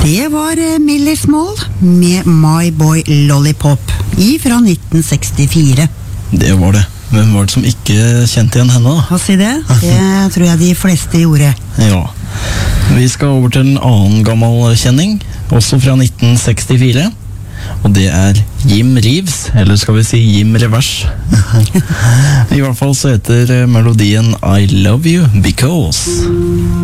Det var Miller Small med My Boy Lollipop fra 1964. Det var det. Hvem var det som ikke kjente igjen henne da? Hva sier det? Det tror jeg de fleste gjorde. Ja. Vi skal over til en annen gammel kjenning, også fra 1964. Og det er Jim Reeves, eller skal vi si Jim Revers. I hvert fall så heter melodien I Love You Because.